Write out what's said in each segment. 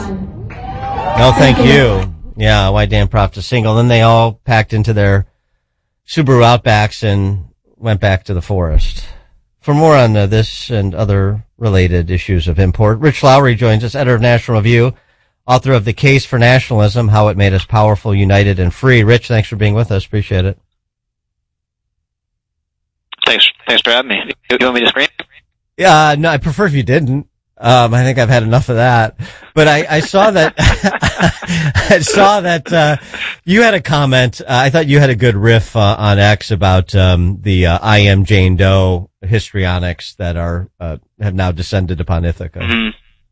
No, thank you. Yeah, why Dan Proft a single. Then they all packed into their Subaru Outbacks and went back to the forest. For more on this and other related issues of import, Rich Lowry joins us, editor of National Review, author of The Case for Nationalism, How It Made Us Powerful, United, and Free. Rich, thanks for being with us. Appreciate it. Thanks for having me. You want me to screen? Yeah, no, I prefer if you didn't. I think I've had enough of that. But I saw that, you had a comment. I thought you had a good riff, on X about, the, I Am Jane Doe histrionics that have now descended upon Ithaca. Mm-hmm.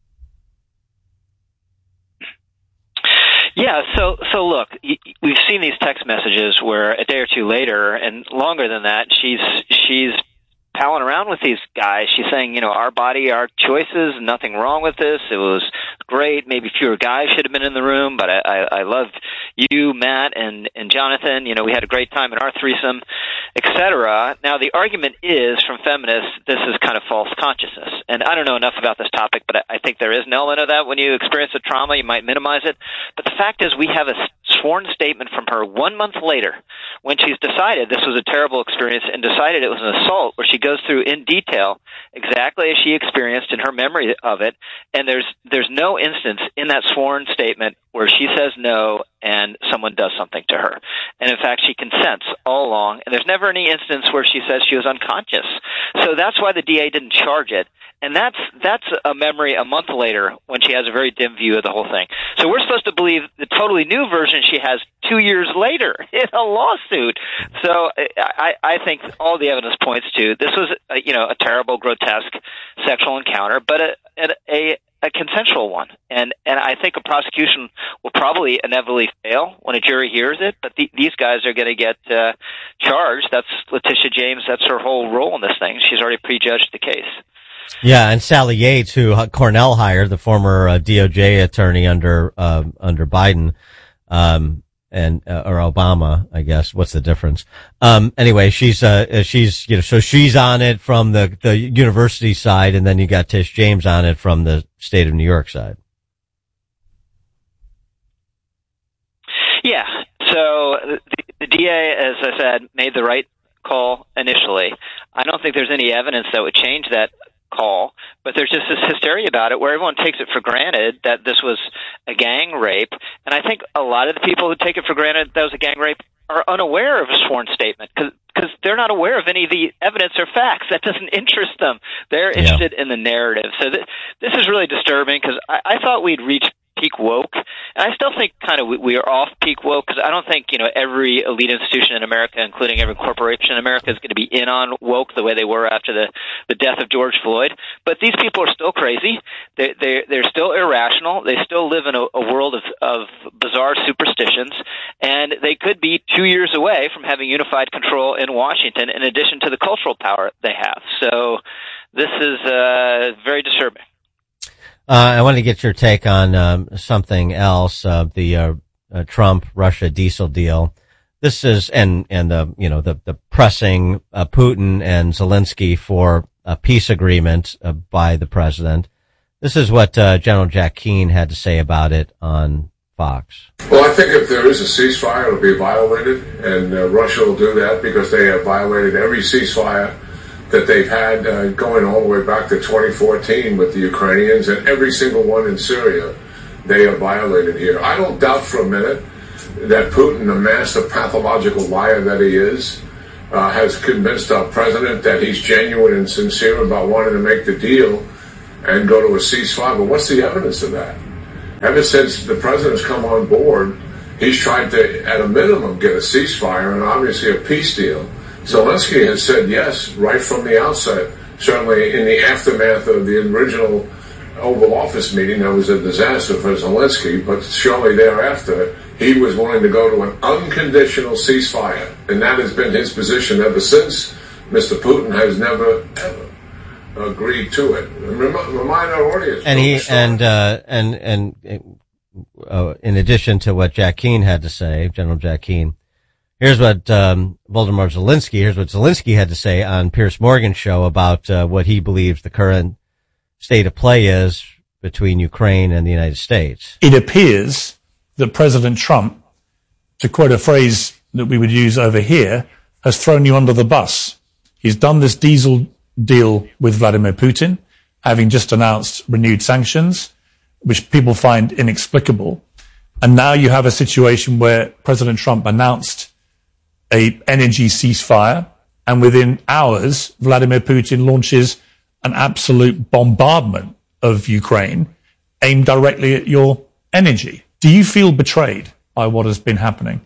Yeah, so look, we've seen these text messages where a day or two later, and longer than that, she's palling around with these guys. She's saying, our body, our choices, nothing wrong with this. It was great. Maybe fewer guys should have been in the room, but I loved you, Matt, and Jonathan. We had a great time in our threesome, etc. Now, the argument is, from feminists, this is kind of false consciousness. And I don't know enough about this topic, but I think there is an element of that. When you experience a trauma, you might minimize it. But the fact is, we have a sworn statement from her 1 month later when she's decided this was a terrible experience and decided it was an assault, where she goes through in detail exactly as she experienced in her memory of it. And there's no instance in that sworn statement where she says no and someone does something to her. And in fact, she consents all along. And there's never any instance where she says she was unconscious. So that's why the DA didn't charge it. And that's a memory a month later when she has a very dim view of the whole thing. So we're supposed to believe the totally new version she has 2 years later in a lawsuit. So I think all the evidence points to this was a terrible, grotesque sexual encounter, but a consensual one. And I think a prosecution will probably inevitably fail when a jury hears it, but these guys are going to get charged. That's Letitia James. That's her whole role in this thing. She's already prejudged the case. Yeah, and Sally Yates, who Cornell hired, the former DOJ attorney under Biden, or Obama, I guess. What's the difference? Anyway, she's so she's on it from the university side, and then you got Tish James on it from the state of New York side. Yeah. So the DA, as I said, made the right call initially. I don't think there's any evidence that would change that call, but there's just this hysteria about it where everyone takes it for granted that this was a gang rape. And I think a lot of the people who take it for granted that was a gang rape are unaware of a sworn statement because they're not aware of any of the evidence or facts. That doesn't interest them. They're interested in the narrative. So this is really disturbing because I thought we'd reached peak woke. And I still think kind of we are off peak woke because I don't think, every elite institution in America, including every corporation in America, is going to be in on woke the way they were after the death of George Floyd. But these people are still crazy. They're still irrational. They still live in a world of bizarre superstitions. And they could be 2 years away from having unified control in Washington in addition to the cultural power they have. So this is very disturbing. I want to get your take on something else, the Trump-Russia diesel deal. This is and the pressing Putin and Zelensky for a peace agreement by the president. This is what General Jack Keane had to say about it on Fox. Well, I think if there is a ceasefire, it'll be violated, and Russia will do that because they have violated every ceasefire that they've had going all the way back to 2014 with the Ukrainians, and every single one in Syria they have violated here. I don't doubt for a minute that Putin, the master pathological liar that he is, has convinced our president that he's genuine and sincere about wanting to make the deal and go to a ceasefire. But what's the evidence of that? Ever since the president's come on board, he's tried to, at a minimum, get a ceasefire and obviously a peace deal. Zelensky has said yes right from the outset, certainly in the aftermath of the original Oval Office meeting. That was a disaster for Zelensky, but shortly thereafter, he was willing to go to an unconditional ceasefire, and that has been his position ever since. Mr. Putin has never, ever agreed to it. Remind our audience. And in addition to what Jack Keane had to say, General Jack Keane, here's what Zelensky had to say on Piers Morgan's show about what he believes the current state of play is between Ukraine and the United States. It appears that President Trump, to quote a phrase that we would use over here, has thrown you under the bus. He's done this diesel deal with Vladimir Putin, having just announced renewed sanctions, which people find inexplicable. And now you have a situation where President Trump announced a energy ceasefire, and within hours, Vladimir Putin launches an absolute bombardment of Ukraine aimed directly at your energy. Do you feel betrayed by what has been happening?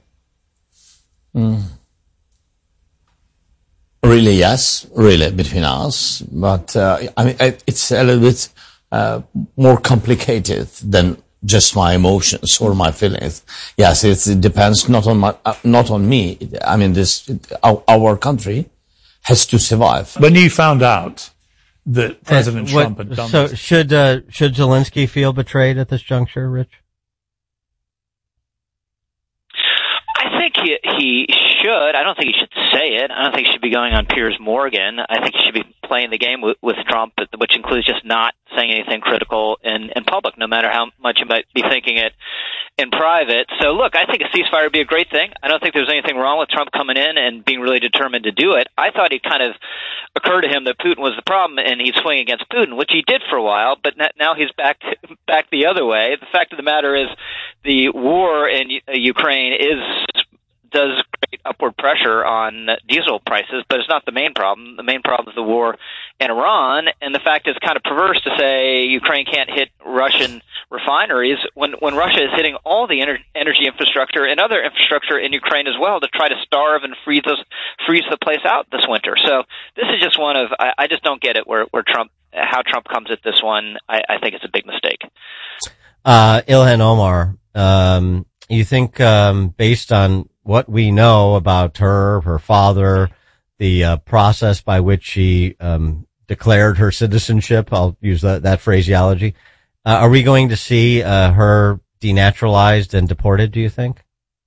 Really, yes. Really, between us. But, it's a little bit more complicated than just my emotions or my feelings. Yes, it depends not on me. I mean, our country has to survive. When you found out that President Trump had done so this. should Zelensky feel betrayed at this juncture, Rich? I think he should. I don't think he should say it. I don't think he should be going on Piers Morgan. I think he should be playing the game with Trump, which includes just not saying anything critical in public, no matter how much you might be thinking it in private. So, look, I think a ceasefire would be a great thing. I don't think there's anything wrong with Trump coming in and being really determined to do it. I thought it kind of occurred to him that Putin was the problem, and he'd swing against Putin, which he did for a while, but now he's back the other way. The fact of the matter is the war in Ukraine does create upward pressure on diesel prices, but it's not the main problem. The main problem is the war in Iran, and the fact is kind of perverse to say Ukraine can't hit Russian refineries when Russia is hitting all the energy infrastructure and other infrastructure in Ukraine as well to try to starve and freeze the place out this winter. So this is just one of, I just don't get it how Trump comes at this one. I think it's a big mistake. Ilhan Omar, you think, based on what we know about her father, the process by which she declared her citizenship, I'll use that phraseology, are we going to see her denaturalized and deported, do you think?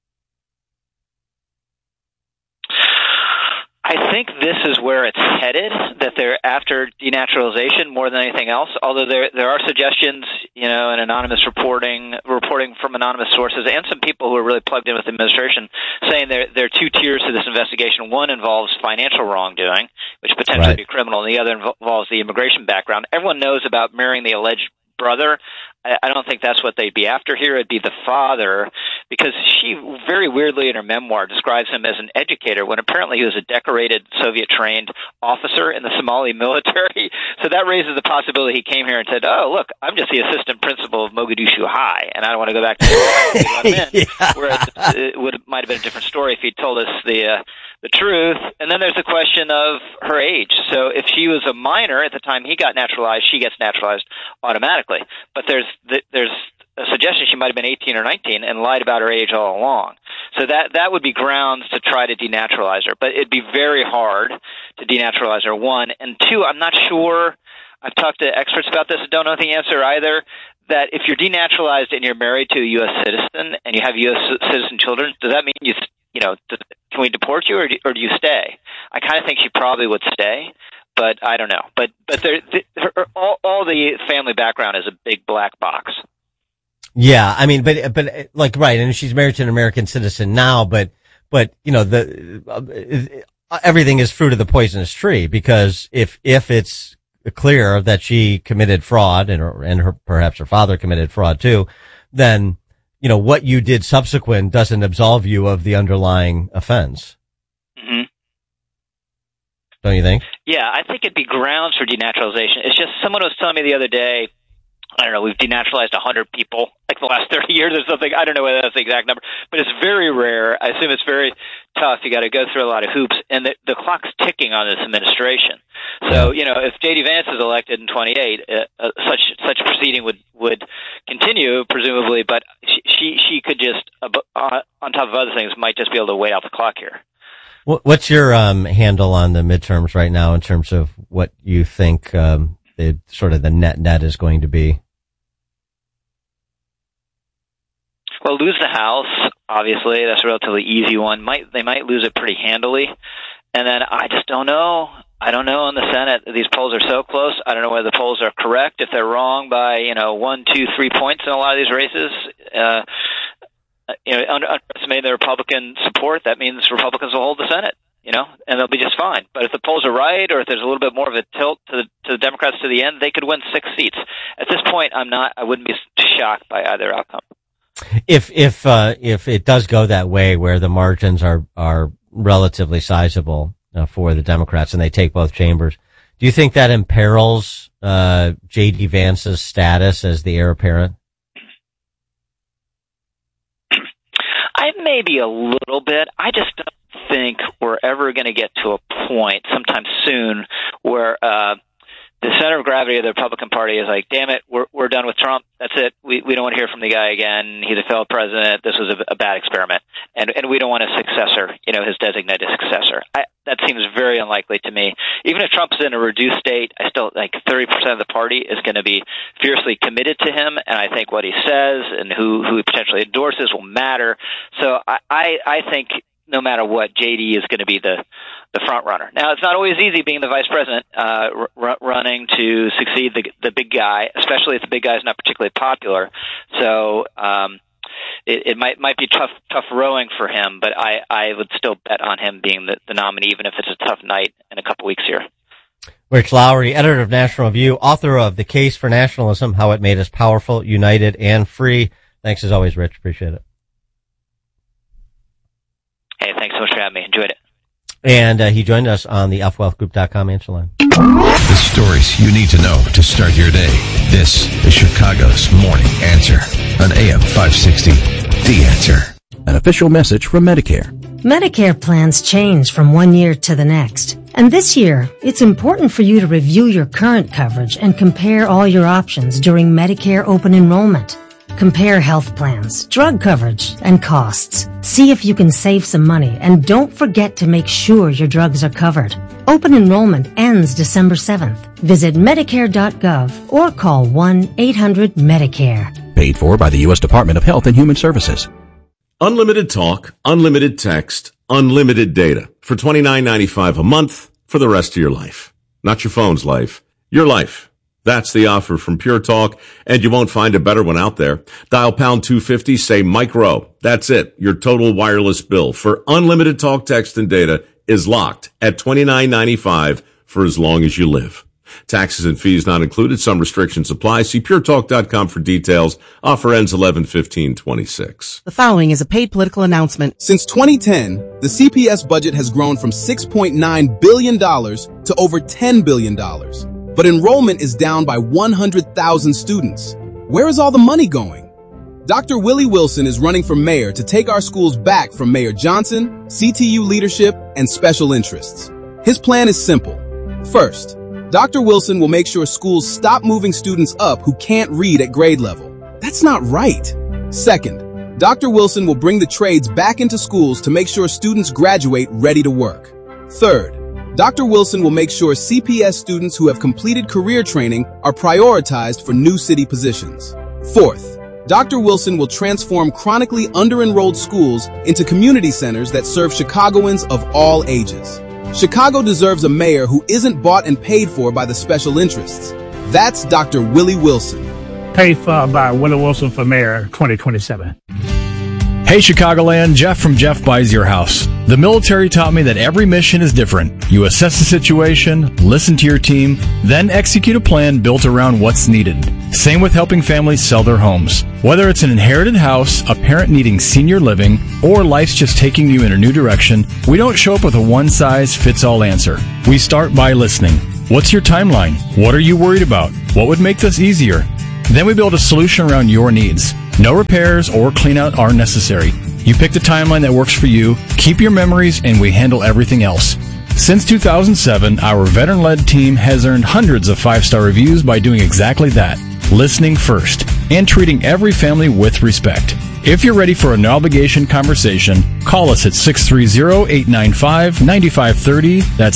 I think this is where it's headed, that they're after denaturalization more than anything else, although there are suggestions, and anonymous reporting from anonymous sources and some people who are really plugged in with the administration saying there are two tiers to this investigation. One involves financial wrongdoing, which potentially be criminal, and the other involves the immigration background. Everyone knows about marrying the alleged brother. I don't think that's what they'd be after here. It'd be the father, because she very weirdly in her memoir describes him as an educator when apparently he was a decorated Soviet-trained officer in the Somali military. So that raises the possibility he came here and said, "Oh, look, I'm just the assistant principal of Mogadishu High, and I don't want to go back to whereas it might have been a different story if he'd told us the truth." And then there's the question of her age. So if she was a minor at the time he got naturalized, she gets naturalized automatically. But there's a suggestion she might have been 18 or 19 and lied about her age all along. So that would be grounds to try to denaturalize her. But it'd be very hard to denaturalize her, one. And two, I'm not sure. I've talked to experts about this and don't know the answer either, that if you're denaturalized and you're married to a U.S. citizen and you have U.S. citizen children, does that mean can we deport you or do you stay? I kind of think she probably would stay, but I don't know. But all the family background is a big black box. Yeah, I mean, but like, right, and she's married to an American citizen now, but everything is fruit of the poisonous tree, because if it's clear that she committed fraud and perhaps her father committed fraud too, then what you did subsequent doesn't absolve you of the underlying offense. Mm-hmm. Don't you think? Yeah, I think it'd be grounds for denaturalization. It's just someone was telling me the other day, I don't know, we've denaturalized 100 people like the last 30 years or something. I don't know whether that's the exact number, but it's very rare. I assume it's very tough. You got to go through a lot of hoops, and the clock's ticking on this administration. So, if J.D. Vance is elected in 28, such a proceeding would continue, presumably, but she could just, on top of other things, might just be able to wait out the clock here. What's your handle on the midterms right now in terms of what you think the net is going to be? Well, lose the House, obviously. That's a relatively easy one. They might lose it pretty handily. And then I just don't know. I don't know on the Senate. These polls are so close. I don't know whether the polls are correct. If they're wrong by 1, 2, 3 points in a lot of these races, underestimate the Republican support. That means Republicans will hold the Senate, and they'll be just fine. But if the polls are right, or if there's a little bit more of a tilt to the Democrats to the end, they could win 6 seats. At this point, I wouldn't be shocked by either outcome. If it does go that way, where the margins are relatively sizable for the Democrats and they take both chambers, do you think that imperils J.D. Vance's status as the heir apparent? Maybe a little bit. I just don't think we're ever going to get to a point sometime soon where the center of gravity of the Republican Party is like, damn it, we're done with Trump. That's it. We don't want to hear from the guy again. He's a failed president. This was a bad experiment. And we don't want a successor, his designated successor. That seems very unlikely to me. Even if Trump's in a reduced state, I still think 30% of the party is going to be fiercely committed to him. And I think what he says and who he potentially endorses will matter. So I think no matter what, JD is going to be the front runner. Now, it's not always easy being the vice president, running to succeed the big guy, especially if the big guy is not particularly popular. So it might be tough rowing for him, but I would still bet on him being the nominee, even if it's a tough night in a couple weeks here. Rich Lowry, editor of National Review, author of The Case for Nationalism, How It Made Us Powerful, United, and Free. Thanks as always, Rich. Appreciate it. Hey, thanks so much for having me. Enjoyed it. And he joined us on the alphawealthgroup.com answer line. The stories you need to know to start your day. This is Chicago's Morning Answer on AM 560. The Answer. An official message from Medicare. Medicare plans change from one year to the next. And this year, it's important for you to review your current coverage and compare all your options during Medicare open enrollment. Compare health plans, drug coverage, and costs. See if you can save some money, and don't forget to make sure your drugs are covered. Open enrollment ends December 7th. Visit Medicare.gov or call 1-800-MEDICARE. Paid for by the U.S. Department of Health and Human Services. Unlimited talk, unlimited text, unlimited data for $29.95 a month for the rest of your life. Not your phone's life, your life. That's the offer from Pure Talk, and you won't find a better one out there. Dial pound 250, say Mike Rowe. That's it. Your total wireless bill for unlimited talk, text, and data is locked at $29.95 for as long as you live. Taxes and fees not included. Some restrictions apply. See puretalk.com for details. Offer ends 11/15/26. The following is a paid political announcement. Since 2010, the CPS budget has grown from $6.9 billion to over $10 billion. But enrollment is down by 100,000 students. Where is all the money going? Dr. Willie Wilson is running for mayor to take our schools back from Mayor Johnson, CTU leadership, and special interests. His plan is simple. First, Dr. Wilson will make sure schools stop moving students up who can't read at grade level. That's not right. Second, Dr. Wilson will bring the trades back into schools to make sure students graduate ready to work. Third, Dr. Wilson will make sure CPS students who have completed career training are prioritized for new city positions. Fourth, Dr. Wilson will transform chronically under-enrolled schools into community centers that serve Chicagoans of all ages. Chicago deserves a mayor who isn't bought and paid for by the special interests. That's Dr. Willie Wilson. Paid for by Willie Wilson for mayor 2027. Hey Chicagoland, Jeff from Jeff Buys Your House. The military taught me that every mission is different. You assess the situation, listen to your team, then execute a plan built around what's needed. Same with helping families sell their homes. Whether it's an inherited house, a parent needing senior living, or life's just taking you in a new direction, we don't show up with a one-size-fits-all answer. We start by listening. What's your timeline? What are you worried about? What would make this easier? Then we build a solution around your needs. No repairs or clean out are necessary. You pick the timeline that works for you, keep your memories, and we handle everything else. Since 2007, our veteran-led team has earned hundreds of 5-star reviews by doing exactly that, listening first, and treating every family with respect. If you're ready for an no-obligation conversation, call us at 630-895-9530. That's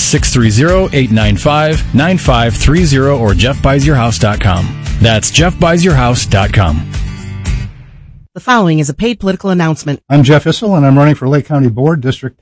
630-895-9530 or jeffbuysyourhouse.com. That's jeffbuysyourhouse.com. The following is a paid political announcement. I'm Jeff Issel, and I'm running for Lake County Board, District 10.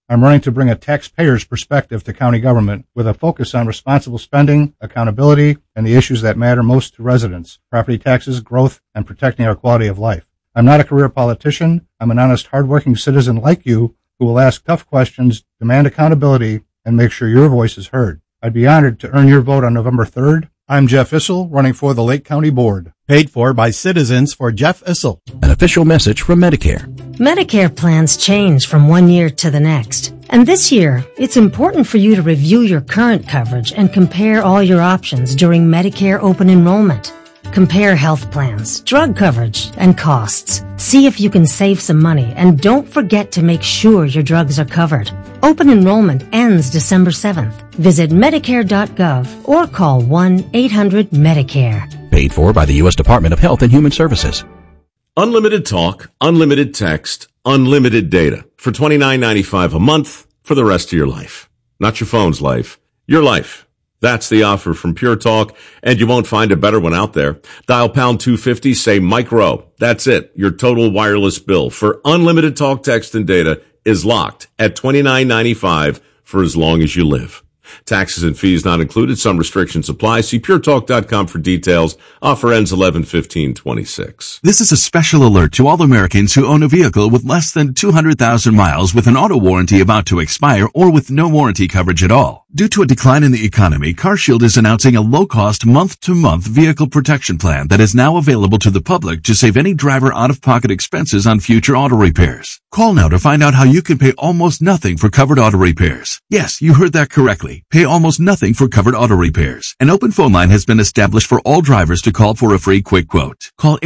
I'm running to bring a taxpayer's perspective to county government with a focus on responsible spending, accountability, and the issues that matter most to residents: property taxes, growth, and protecting our quality of life. I'm not a career politician. I'm an honest, hardworking citizen like you who will ask tough questions, demand accountability, and make sure your voice is heard. I'd be honored to earn your vote on November 3rd. I'm Jeff Issel, running for the Lake County Board. Paid for by citizens for Jeff Issel. An official message from Medicare. Medicare plans change from one year to the next. And this year, it's important for you to review your current coverage and compare all your options during Medicare open enrollment. Compare health plans, drug coverage, and costs. See if you can save some money, and don't forget to make sure your drugs are covered. Open enrollment ends December 7th. Visit Medicare.gov or call 1-800-MEDICARE. Paid for by the U.S. Department of Health and Human Services. Unlimited talk, unlimited text, unlimited data for $29.95 a month for the rest of your life. Not your phone's life, your life. That's the offer from Pure Talk, and you won't find a better one out there. Dial pound 250, say Mike Rowe. That's it. Your total wireless bill for unlimited talk, text, and data is locked at $29.95 for as long as you live. Taxes and fees not included. Some restrictions apply. See puretalk.com for details. Offer ends 11/15/26. This is a special alert to all Americans who own a vehicle with less than 200,000 miles with an auto warranty about to expire or with no warranty coverage at all. Due to a decline in the economy, CarShield is announcing a low-cost month-to-month vehicle protection plan that is now available to the public to save any driver out-of-pocket expenses on future auto repairs. Call now to find out how you can pay almost nothing for covered auto repairs. Yes, you heard that correctly. Pay almost nothing for covered auto repairs. An open phone line has been established for all drivers to call for a free quick quote. Call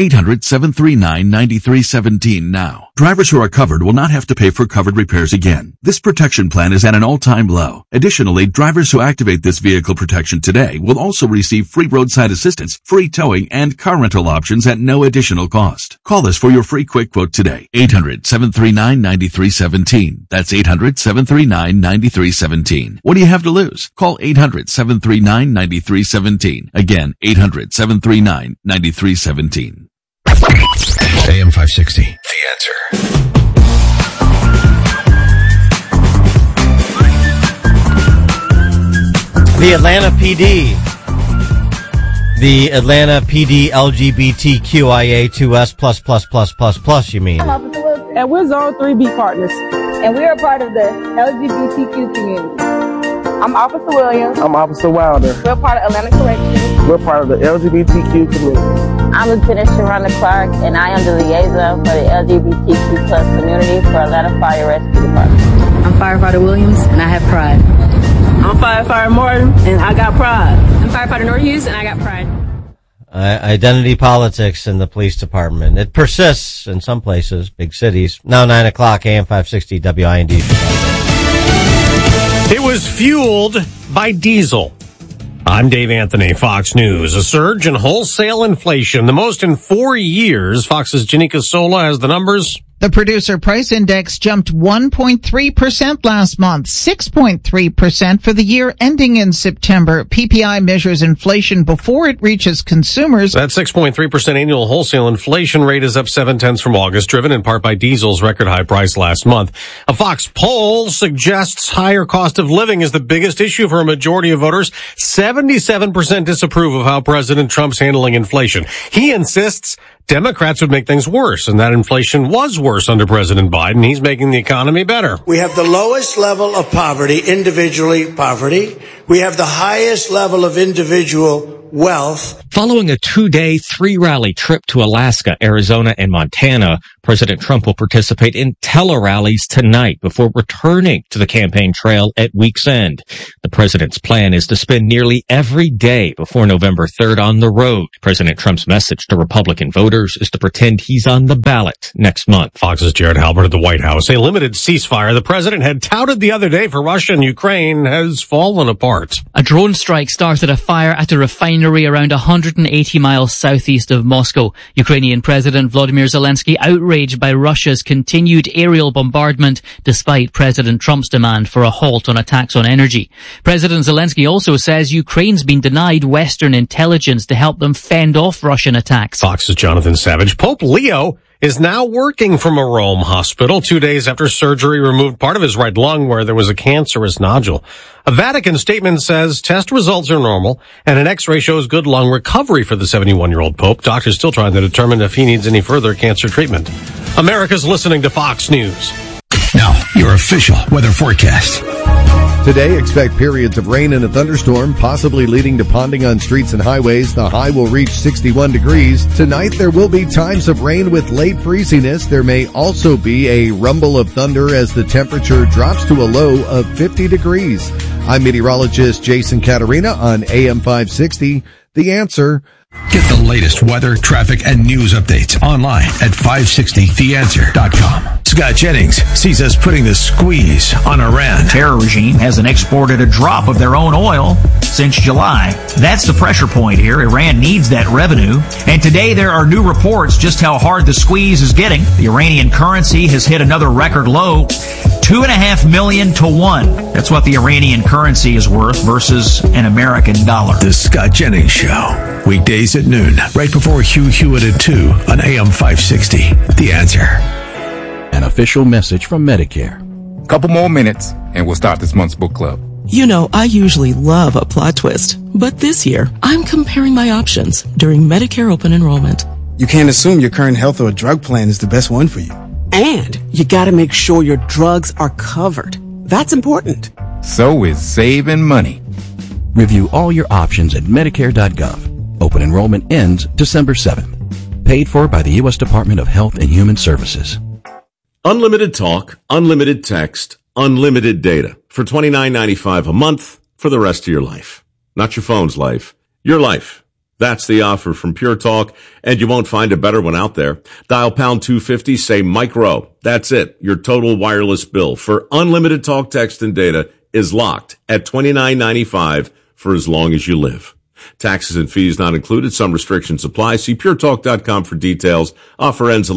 800-739-9317 now. Drivers who are covered will not have to pay for covered repairs again. This protection plan is at an all-time low. Additionally, drivers who activate this vehicle protection today will also receive free roadside assistance, free towing, and car rental options at no additional cost. Call us for your free quick quote today. 800-739-9317. That's 800-739-9317. What do you have to lose? Call 800-739-9317. Again, 800-739-9317. AM 560. The Answer. The Atlanta PD. The Atlanta PD LGBTQIA2S+++++, you mean? And we're Zone 3B partners. And we are part of the LGBTQ community. I'm Officer Williams. I'm Officer Wilder. We're part of Atlanta Corrections. We're part of the LGBTQ community. I'm Lieutenant Sharonda Clark, and I am the liaison for the LGBTQ plus community for Atlanta Fire Rescue Department. I'm Firefighter Williams, and I have pride. I'm Firefighter Martin, and I got pride. I'm Firefighter North Hughes, and I got pride. Identity politics in the police department. It persists in some places, big cities. Now 9 o'clock, AM 560 WIND. It was fueled by diesel. I'm Dave Anthony, Fox News. A surge in wholesale inflation, the most in 4 years. Fox's Janika Sola has the numbers. The producer price index jumped 1.3% last month, 6.3% for the year ending in September. PPI measures inflation before it reaches consumers. That 6.3% annual wholesale inflation rate is up 0.7 from August, driven in part by diesel's record high price last month. A Fox poll suggests higher cost of living is the biggest issue for a majority of voters. 77% disapprove of how President Trump's handling inflation. He insists Democrats would make things worse, and that inflation was worse under President Biden. He's making the economy better. We have the lowest level of poverty, individually poverty. We have the highest level of individual wealth. Following a 2-day, 3-rally trip to Alaska, Arizona, and Montana, President Trump will participate in tele-rallies tonight before returning to the campaign trail at week's end. The president's plan is to spend nearly every day before November 3rd on the road. President Trump's message to Republican voters is to pretend he's on the ballot next month. Fox's Jared Halbert at the White House. A limited ceasefire the president had touted the other day for Russia and Ukraine has fallen apart. A drone strike started a fire at a refinery around 180 miles southeast of Moscow. Ukrainian President Volodymyr Zelensky outraged by Russia's continued aerial bombardment despite President Trump's demand for a halt on attacks on energy. President Zelensky also says Ukraine's been denied Western intelligence to help them fend off Russian attacks. Fox's Jonathan Savage. Pope Leo is now working from a Rome hospital 2 days after surgery removed part of his right lung where there was a cancerous nodule. A Vatican statement says test results are normal and an X-ray shows good lung recovery for the 71-year-old Pope. Doctors still trying to determine if he needs any further cancer treatment. America's listening to Fox News. Now, your official weather forecast. Today, expect periods of rain and a thunderstorm, possibly leading to ponding on streets and highways. The high will reach 61 degrees. Tonight, there will be times of rain with late breeziness. There may also be a rumble of thunder as the temperature drops to a low of 50 degrees. I'm meteorologist Jason Caterina on AM 560. The Answer. Get the latest weather, traffic, and news updates online at 560theanswer.com. Scott Jennings sees us putting the squeeze on Iran. Terror regime hasn't exported a drop of their own oil since July. That's the pressure point here. Iran needs that revenue. And today there are new reports just how hard the squeeze is getting. The Iranian currency has hit another record low, 2.5 million to 1. That's what the Iranian currency is worth versus an American dollar. The Scott Jennings Show. Weekdays at noon, right before Hugh Hewitt at 2 on AM 560. The Answer. An official message from Medicare. Couple more minutes and we'll start this month's book club. You know, I usually love a plot twist, but this year I'm comparing my options during Medicare open enrollment. You can't assume your current health or drug plan is the best one for you. And you gotta make sure your drugs are covered. That's important. So is saving money. Review all your options at Medicare.gov. Open enrollment ends December 7th. Paid for by the U.S. Department of Health and Human Services. Unlimited talk, unlimited text, unlimited data for $29.95 a month for the rest of your life. Not your phone's life, your life. That's the offer from Pure Talk, and you won't find a better one out there. Dial pound 250, say micro. That's it. Your total wireless bill for unlimited talk, text, and data is locked at $29.95 for as long as you live. Taxes and fees not included. Some restrictions apply. See puretalk.com for details. Offer ends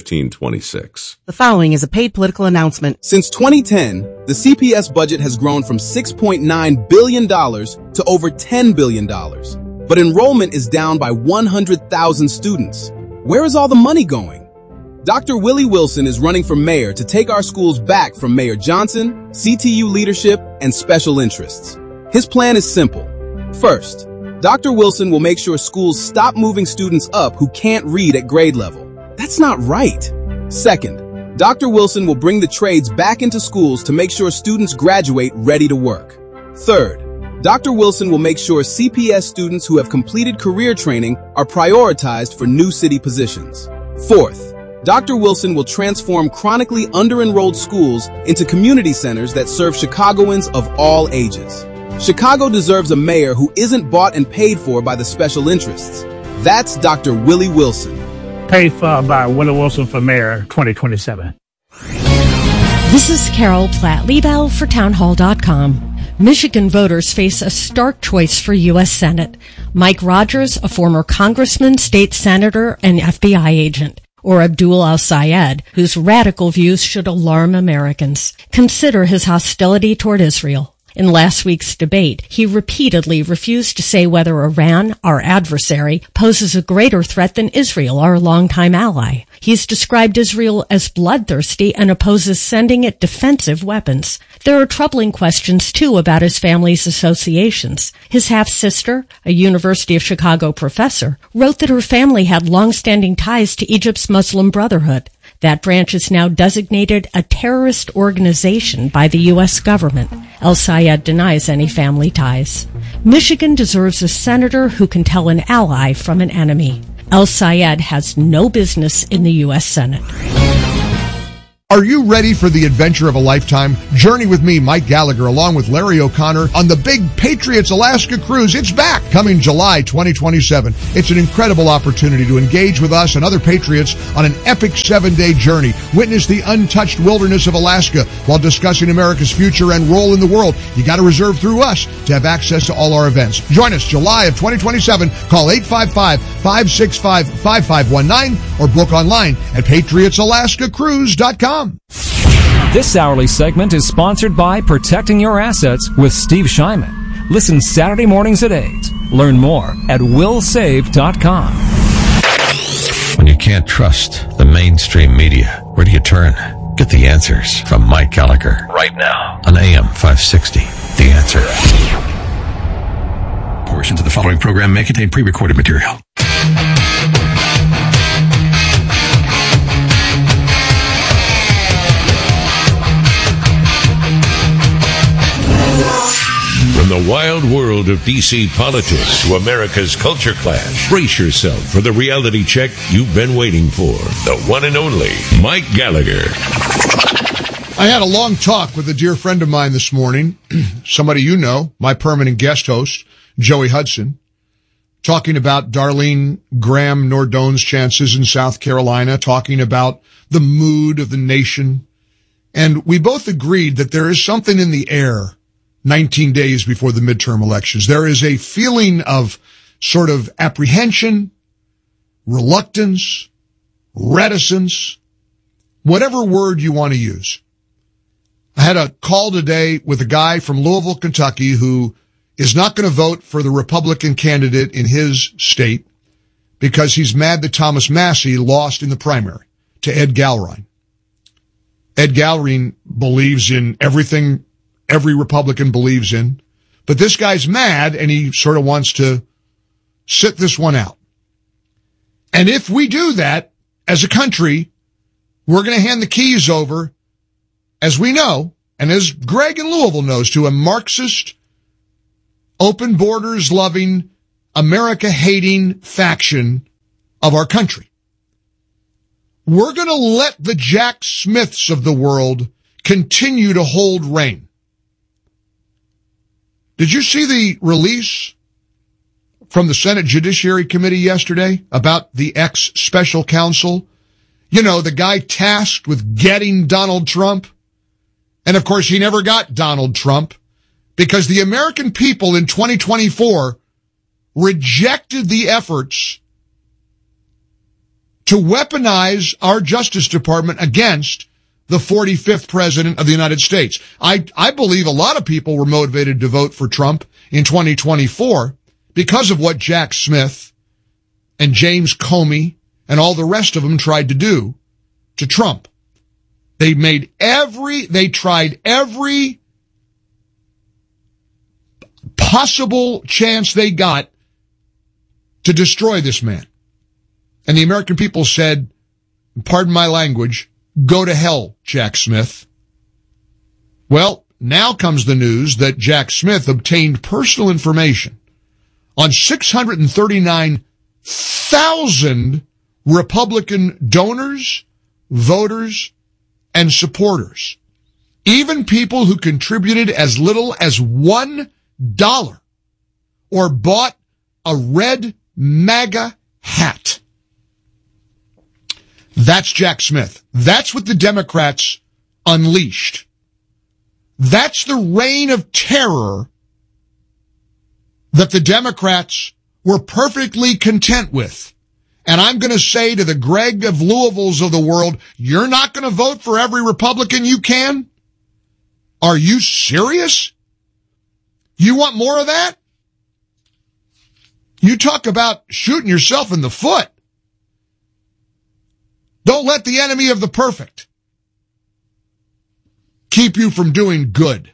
11/15/26. The following is a paid political announcement. Since 2010, the CPS budget has grown from $6.9 billion to over $10 billion. But enrollment is down by 100,000 students. Where is all the money going? Dr. Willie Wilson is running for mayor to take our schools back from Mayor Johnson, CTU leadership, and special interests. His plan is simple. First, Dr. Wilson will make sure schools stop moving students up who can't read at grade level. That's not right. Second, Dr. Wilson will bring the trades back into schools to make sure students graduate ready to work. Third, Dr. Wilson will make sure CPS students who have completed career training are prioritized for new city positions. Fourth, Dr. Wilson will transform chronically under-enrolled schools into community centers that serve Chicagoans of all ages. Chicago deserves a mayor who isn't bought and paid for by the special interests. That's Dr. Willie Wilson. Paid for by Willie Wilson for Mayor 2027. This is Carol Platt-Liebel for townhall.com. Michigan voters face a stark choice for U.S. Senate. Mike Rogers, a former congressman, state senator, and FBI agent. Or Abdul al-Sayed, whose radical views should alarm Americans. Consider his hostility toward Israel. In last week's debate, he repeatedly refused to say whether Iran, our adversary, poses a greater threat than Israel, our longtime ally. He's described Israel as bloodthirsty and opposes sending it defensive weapons. There are troubling questions, too, about his family's associations. His half-sister, a University of Chicago professor, wrote that her family had long-standing ties to Egypt's Muslim Brotherhood. That branch is now designated a terrorist organization by the U.S. government. El-Sayed denies any family ties. Michigan deserves a senator who can tell an ally from an enemy. El-Sayed has no business in the U.S. Senate. Are you ready for the adventure of a lifetime? Journey with me, Mike Gallagher, along with Larry O'Connor on the big Patriots Alaska Cruise. It's back, coming July 2027. It's an incredible opportunity to engage with us and other Patriots on an epic 7-day journey. Witness the untouched wilderness of Alaska while discussing America's future and role in the world. You got to reserve through us to have access to all our events. Join us July of 2027. Call 855-565-5519 or book online at patriotsalaskacruise.com. This hourly segment is sponsored by Protecting Your Assets with Steve Shyman. Listen Saturday mornings at 8. Learn more at willsave.com. When you can't trust the mainstream media, where do you turn? Get the answers from Mike Gallagher right now on AM 560. The Answer. Portions of the following program may contain pre-recorded material. From the wild world of D.C. politics to America's culture clash, brace yourself for the reality check you've been waiting for. The one and only Mike Gallagher. I had a long talk with a dear friend of mine this morning, somebody you know, my permanent guest host, Joey Hudson, talking about Darlene Graham Nordon's chances in South Carolina, talking about the mood of the nation. And we both agreed that there is something in the air 19 days before the midterm elections. There is a feeling of sort of apprehension, reluctance, reticence, whatever word you want to use. I had a call today with a guy from Louisville, Kentucky, who is not going to vote for the Republican candidate in his state because he's mad that Thomas Massie lost in the primary to Ed Galrein. Ed Galrein believes in everything every Republican believes in, but this guy's mad and he sort of wants to sit this one out. And if we do that as a country, we're going to hand the keys over, as we know, and as Greg in Louisville knows, to a Marxist, open borders loving, America hating faction of our country. We're going to let the Jack Smiths of the world continue to hold reign. Did you see the release from the Senate Judiciary Committee yesterday about the ex-special counsel? You know, the guy tasked with getting Donald Trump. And of course, he never got Donald Trump because the American people in 2024 rejected the efforts to weaponize our Justice Department against the 45th president of the United States. I believe a lot of people were motivated to vote for Trump in 2024 because of what Jack Smith and James Comey and all the rest of them tried to do to Trump. They tried every possible chance they got to destroy this man. And the American people said, pardon my language, go to hell, Jack Smith. Well, now comes the news that Jack Smith obtained personal information on 639,000 Republican donors, voters, and supporters. Even people who contributed as little as $1 or bought a red MAGA hat. That's Jack Smith. That's what the Democrats unleashed. That's the reign of terror that the Democrats were perfectly content with. And I'm going to say to the Greg of Louisville's of the world, you're not going to vote for every Republican you can? Are you serious? You want more of that? You talk about shooting yourself in the foot. Don't let the enemy of the perfect keep you from doing good.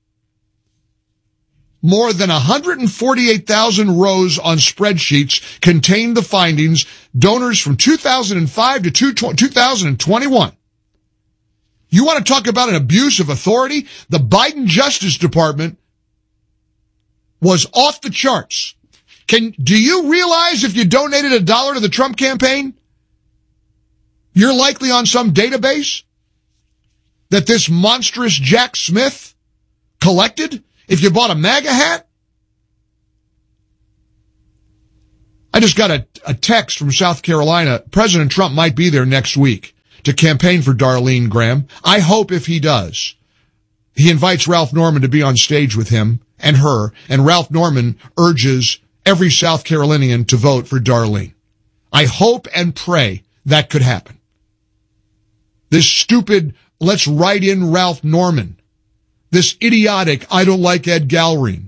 More than 148,000 rows on spreadsheets contain the findings, donors from 2005 to 2021. You want to talk about an abuse of authority? The Biden Justice Department was off the charts. Do you realize if you donated $1 to the Trump campaign, you're likely on some database that this monstrous Jack Smith collected if you bought a MAGA hat? I just got a text from South Carolina. President Trump might be there next week to campaign for Darlene Graham. I hope if he does, he invites Ralph Norman to be on stage with him and her, and Ralph Norman urges every South Carolinian to vote for Darlene. I hope and pray that could happen. This stupid, let's write in Ralph Norman. This idiotic, I don't like Ed Galrein.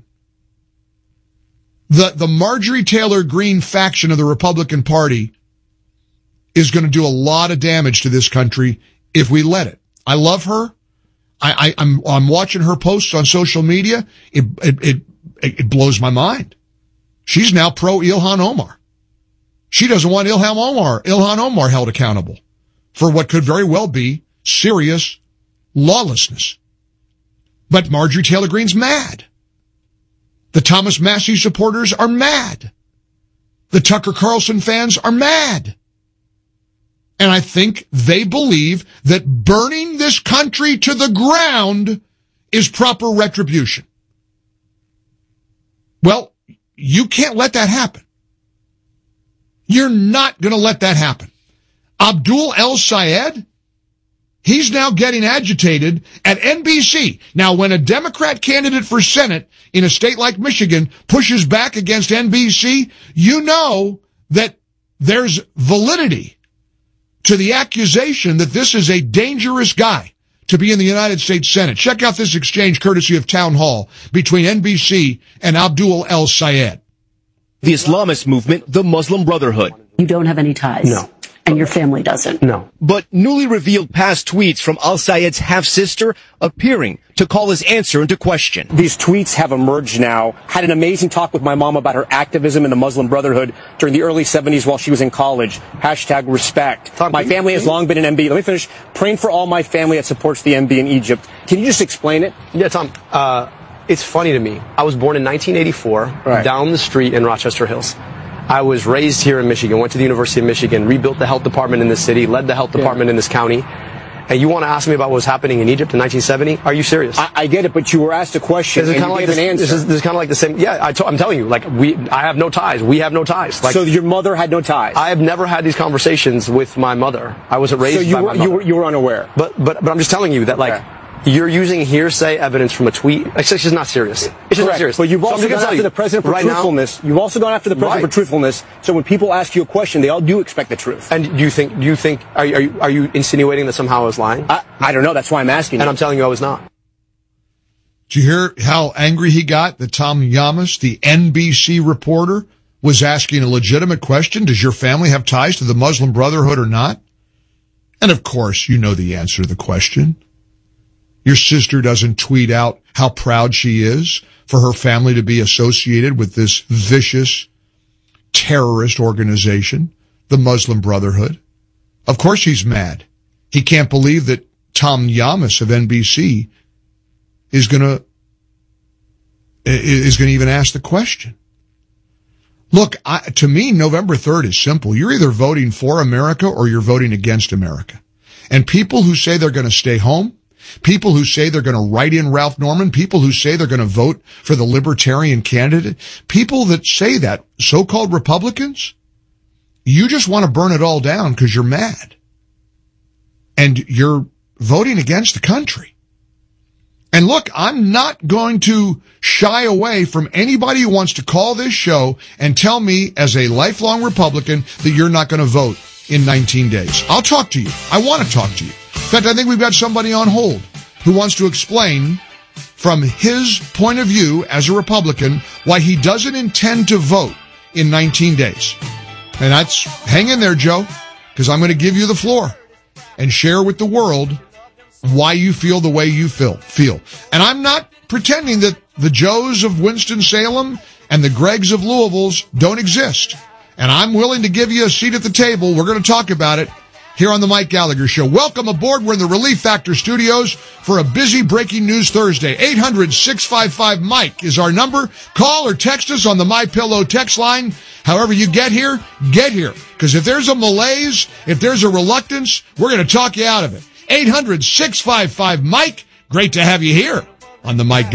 The Marjorie Taylor Greene faction of the Republican Party is going to do a lot of damage to this country if we let it. I love her. I'm watching her posts on social media. It blows my mind. She's now pro Ilhan Omar. She doesn't want Ilhan Omar held accountable for what could very well be serious lawlessness. But Marjorie Taylor Greene's mad. The Thomas Massie supporters are mad. The Tucker Carlson fans are mad. And I think they believe that burning this country to the ground is proper retribution. Well, you can't let that happen. You're not going to let that happen. Abdul El-Sayed, he's now getting agitated at NBC. Now, when a Democrat candidate for Senate in a state like Michigan pushes back against NBC, you know that there's validity to the accusation that this is a dangerous guy to be in the United States Senate. Check out this exchange courtesy of Town Hall between NBC and Abdul El-Sayed. The Islamist movement, the Muslim Brotherhood. You don't have any ties? No. And your family doesn't? No. But newly revealed past tweets from Al-Sayed's half-sister appearing to call his answer into question. These tweets have emerged now. Had an amazing talk with my mom about her activism in the Muslim Brotherhood during the early 70s while she was in college. #respect. My family has long been an MB. Let me finish. Praying for all my family that supports the MB in Egypt. Can you just explain it? Yeah, Tom. It's funny to me. I was born in 1984 down the street in Rochester Hills. I was raised here in Michigan, went to the University of Michigan, rebuilt the health department in this city, led the health department in this county. And you want to ask me about what was happening in Egypt in 1970? Are you serious? I get it, but you were asked a question and you gave an answer. This is kind of like the same. Yeah, I'm telling you, like, I have no ties. We have no ties. Like, so your mother had no ties? I have never had these conversations with my mother. I wasn't raised by my mother. You were unaware? But I'm just telling you that, like, you're using hearsay evidence from a tweet. It's just not serious. It's just not serious. But you've also gone after the president for truthfulness. You've also gone after the president for truthfulness. So when people ask you a question, they all do expect the truth. And do you think, are you insinuating that somehow I was lying? I don't know. That's why I'm asking you. And I'm telling you I was not. Did you hear how angry he got that Tom Llamas, the NBC reporter, was asking a legitimate question? Does your family have ties to the Muslim Brotherhood or not? And of course, you know the answer to the question. Your sister doesn't tweet out how proud she is for her family to be associated with this vicious terrorist organization, the Muslim Brotherhood. Of course he's mad. He can't believe that Tom Llamas of NBC is going to even ask the question. Look, to me, November 3rd is simple. You're either voting for America or you're voting against America. And people who say they're going to stay home, people who say they're going to write in Ralph Norman, people who say they're going to vote for the libertarian candidate, people that say that, so-called Republicans, you just want to burn it all down because you're mad. And you're voting against the country. And look, I'm not going to shy away from anybody who wants to call this show and tell me as a lifelong Republican that you're not going to vote in 19 days. I'll talk to you. I want to talk to you. In fact, I think we've got somebody on hold who wants to explain from his point of view as a Republican why he doesn't intend to vote in 19 days. And that's, hang in there, Joe, because I'm going to give you the floor and share with the world why you feel the way you feel. And I'm not pretending that the Joes of Winston-Salem and the Gregs of Louisville's don't exist. And I'm willing to give you a seat at the table. We're going to talk about it here on the Mike Gallagher Show. Welcome aboard. We're in the Relief Factor studios for a busy breaking news Thursday. 800-655-MIKE is our number. Call or text us on the MyPillow text line. However you get here. Because if there's a malaise, if there's a reluctance, we're going to talk you out of it. 800-655-MIKE. Great to have you here on the Mike